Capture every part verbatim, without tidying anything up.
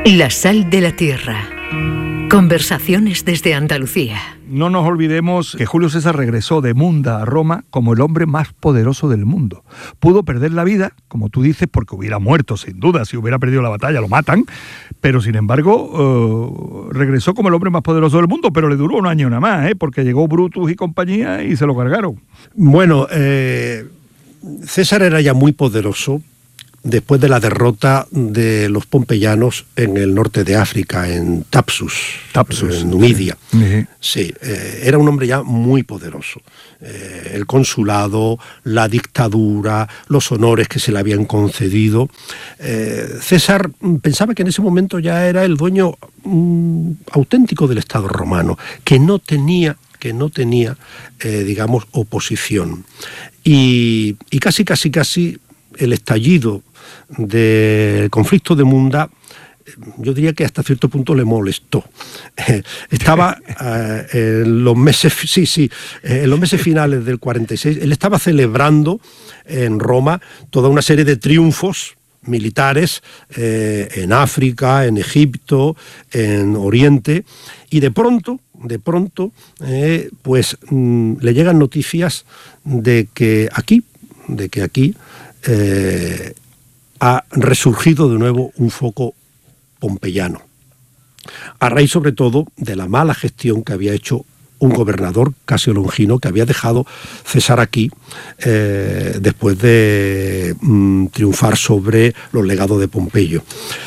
La sal de la tierra. Conversaciones desde Andalucía. No nos olvidemos que Julio César regresó de Munda a Roma como el hombre más poderoso del mundo. Pudo perder la vida, como tú dices, porque hubiera muerto, sin duda. Si hubiera perdido la batalla, lo matan. Pero, sin embargo, uh, regresó como el hombre más poderoso del mundo. Pero le duró un año nada más, ¿eh? Porque llegó Brutus y compañía y se lo cargaron. Bueno, eh, César era ya muy poderoso después de la derrota de los pompeyanos en el norte de África, en Thapsus, Thapsus en Numidia. Sí, sí eh, era un hombre ya muy poderoso. Eh, el consulado, la dictadura, los honores que se le habían concedido. Eh, César pensaba que en ese momento ya era el dueño mm, auténtico del Estado romano, que no tenía que no tenía, eh, digamos, oposición. Y, y casi, casi, casi el estallido del conflicto de Munda, yo diría que hasta cierto punto le molestó. Eh, estaba eh, en los meses, sí, sí, eh, en los meses finales del cuarenta y seis, él estaba celebrando en Roma toda una serie de triunfos militares eh, en África, en Egipto, en Oriente, y de pronto, de pronto, eh, pues mmm, le llegan noticias de que aquí, de que aquí eh, ha resurgido de nuevo un foco pompeyano, a raíz sobre todo de la mala gestión que había hecho un gobernador, Casio Longino, que había dejado César aquí eh, después de mm, triunfar sobre los legados de Pompeyo.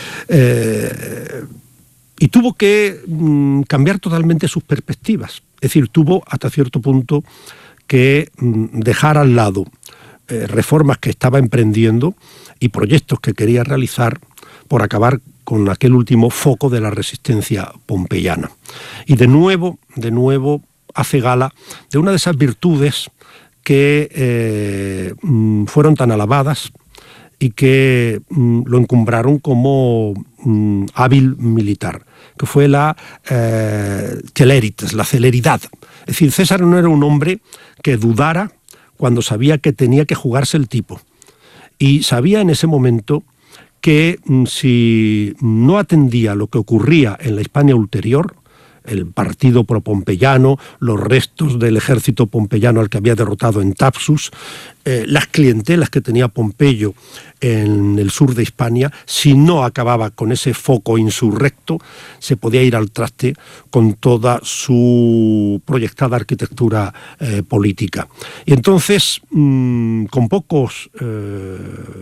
Eh, y tuvo que mm, cambiar totalmente sus perspectivas. Es decir, tuvo hasta cierto punto que mm, dejar al lado eh, reformas que estaba emprendiendo y proyectos que quería realizar por acabar con aquel último foco de la resistencia pompeyana. Y de nuevo, de nuevo hace gala de una de esas virtudes que eh, fueron tan alabadas y que mm, lo encumbraron como mm, hábil militar, que fue la eh, celeritas, la celeridad. Es decir, César no era un hombre que dudara cuando sabía que tenía que jugarse el tipo. Y sabía en ese momento que si no atendía lo que ocurría en la Hispania ulterior, el partido propompeyano, los restos del ejército pompeyano al que había derrotado en Thapsus, eh, las clientelas que tenía Pompeyo en el sur de Hispania, si no acababa con ese foco insurrecto, se podía ir al traste con toda su proyectada arquitectura eh, política. Y entonces, mmm, con pocos Eh,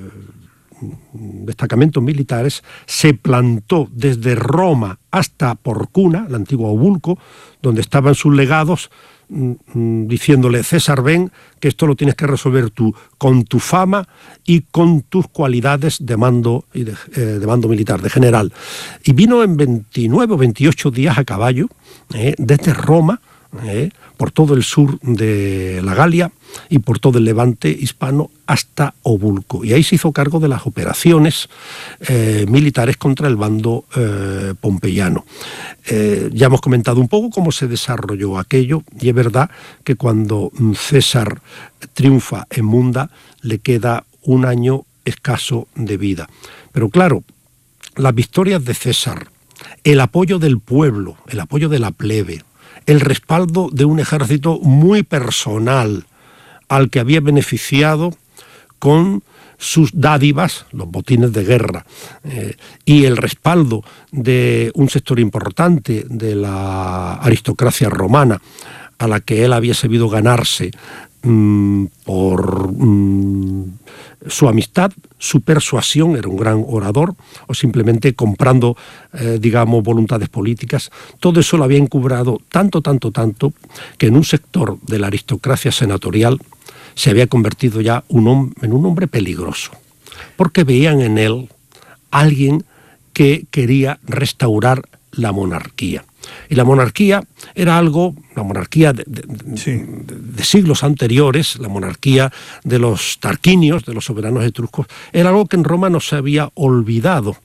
destacamentos militares, se plantó desde Roma hasta Porcuna, la antigua Obulco, donde estaban sus legados, mmm, diciéndole: César, ven, que esto lo tienes que resolver tú, con tu fama y con tus cualidades de mando, y de, eh, de mando militar, de general. Y vino en veintinueve o veintiocho días a caballo, eh, desde Roma, eh, por todo el sur de la Galia y por todo el levante hispano hasta Obulco. Y ahí se hizo cargo de las operaciones eh, militares contra el bando eh, pompeyano. Eh, ya hemos comentado un poco cómo se desarrolló aquello, y es verdad que cuando César triunfa en Munda le queda un año escaso de vida. Pero claro, las victorias de César, el apoyo del pueblo, el apoyo de la plebe, el respaldo de un ejército muy personal al que había beneficiado con sus dádivas, los botines de guerra, eh, y el respaldo de un sector importante de la aristocracia romana a la que él había sabido ganarse mmm, por mmm, su amistad, su persuasión, era un gran orador, o simplemente comprando, eh, digamos, voluntades políticas. Todo eso lo había encumbrado tanto, tanto, tanto, que en un sector de la aristocracia senatorial se había convertido ya un en un hombre peligroso, porque veían en él alguien que quería restaurar la monarquía. Y la monarquía era algo, la monarquía de, de, sí. de, de siglos anteriores, la monarquía de los tarquinios, de los soberanos etruscos, era algo que en Roma no se había olvidado,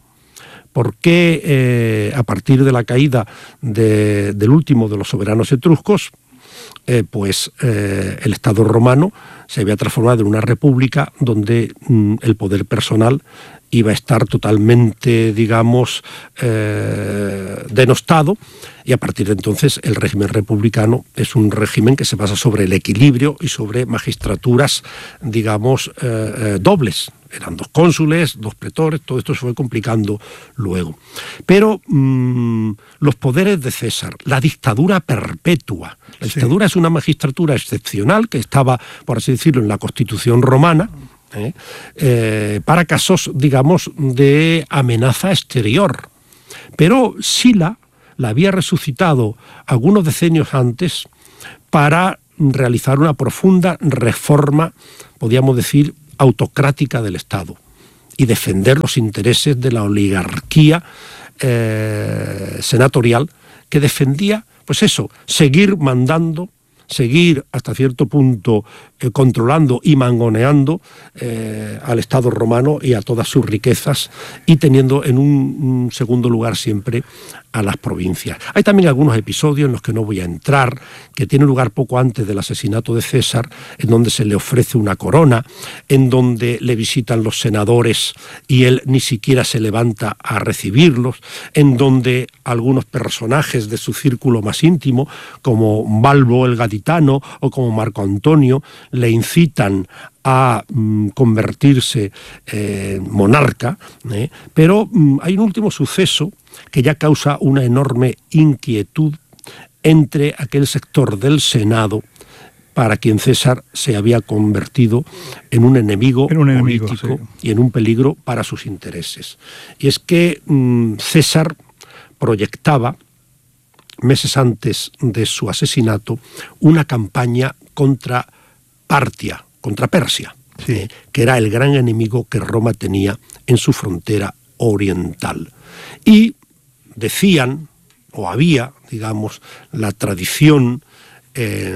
porque eh, a partir de la caída de, del último de los soberanos etruscos, eh, pues eh, el Estado romano se había transformado en una república donde mm, el poder personal iba a estar totalmente, digamos, eh, denostado, y a partir de entonces el régimen republicano es un régimen que se basa sobre el equilibrio y sobre magistraturas, digamos, eh, eh, dobles. Eran dos cónsules, dos pretores, todo esto se fue complicando luego. Pero mmm, los poderes de César, la dictadura perpetua. La dictadura sí. es una magistratura excepcional que estaba, por así decirlo, en la Constitución romana, ¿eh? Eh, para casos, digamos, de amenaza exterior. Pero Sila la había resucitado algunos decenios antes para realizar una profunda reforma, podríamos decir, autocrática del Estado y defender los intereses de la oligarquía eh, senatorial, que defendía, pues eso, seguir mandando, seguir hasta cierto punto eh, controlando y mangoneando eh, al Estado romano y a todas sus riquezas, y teniendo en un, un segundo lugar siempre a las provincias. Hay también algunos episodios en los que no voy a entrar, que tienen lugar poco antes del asesinato de César, en donde se le ofrece una corona, en donde le visitan los senadores y él ni siquiera se levanta a recibirlos, en donde algunos personajes de su círculo más íntimo, como Balbo el gaditano o como Marco Antonio, le incitan a mm, convertirse en eh, monarca, ¿eh? pero mm, hay un último suceso que ya causa una enorme inquietud entre aquel sector del Senado para quien César se había convertido en un enemigo, en un enemigo político sí. y en un peligro para sus intereses. Y es que mm, César proyectaba, meses antes de su asesinato, una campaña contra Partia, contra Persia, sí. eh, que era el gran enemigo que Roma tenía en su frontera oriental. Y decían, o había, digamos, la tradición eh,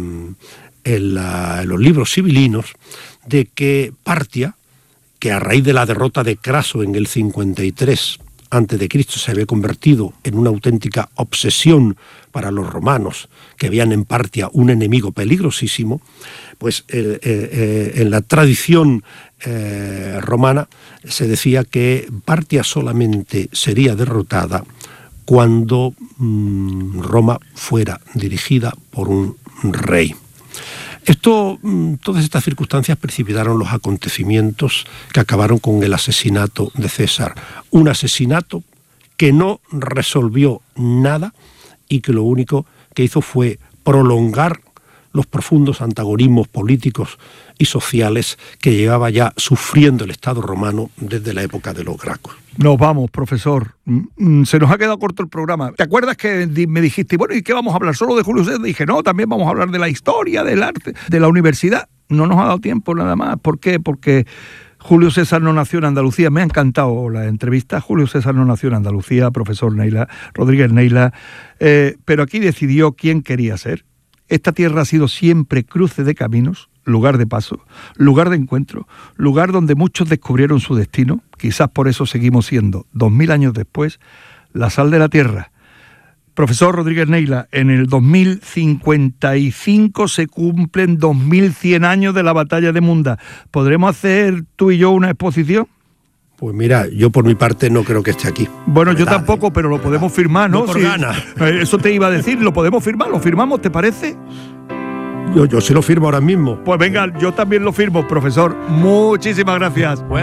en, la, en los libros sibilinos, de que Partia, que a raíz de la derrota de Craso en el cincuenta y tres antes de Cristo se había convertido en una auténtica obsesión para los romanos, que veían en Partia un enemigo peligrosísimo, pues eh, eh, en la tradición eh, romana se decía que Partia solamente sería derrotada cuando mmm, Roma fuera dirigida por un rey. Esto, todas estas circunstancias precipitaron los acontecimientos que acabaron con el asesinato de César. Un asesinato que no resolvió nada y que lo único que hizo fue prolongar los profundos antagonismos políticos y sociales que llevaba ya sufriendo el Estado romano desde la época de los Gracos. Nos vamos, profesor. Se nos ha quedado corto el programa. ¿Te acuerdas que me dijiste, bueno, ¿y qué vamos a hablar? ¿Solo de Julio César? Dije, no, también vamos a hablar de la historia, del arte, de la universidad. No nos ha dado tiempo nada más. ¿Por qué? Porque Julio César no nació en Andalucía. Me ha encantado la entrevista. Julio César no nació en Andalucía, profesor Neila, Rodríguez Neila, eh, pero aquí decidió quién quería ser. Esta tierra ha sido siempre cruce de caminos, lugar de paso, lugar de encuentro, lugar donde muchos descubrieron su destino. Quizás por eso seguimos siendo, dos mil años después, la sal de la tierra. Profesor Rodríguez Neila, en el dos mil cincuenta y cinco se cumplen dos mil cien años de la batalla de Munda. ¿Podremos hacer tú y yo una exposición? Pues mira, yo por mi parte no creo que esté aquí. Bueno, yo tampoco, pero lo podemos firmar, ¿no? No por sí. ganas. Eso te iba a decir, lo podemos firmar, lo firmamos, ¿te parece? Yo, yo sí lo firmo ahora mismo. Pues venga, yo también lo firmo, profesor. Muchísimas gracias. Bueno.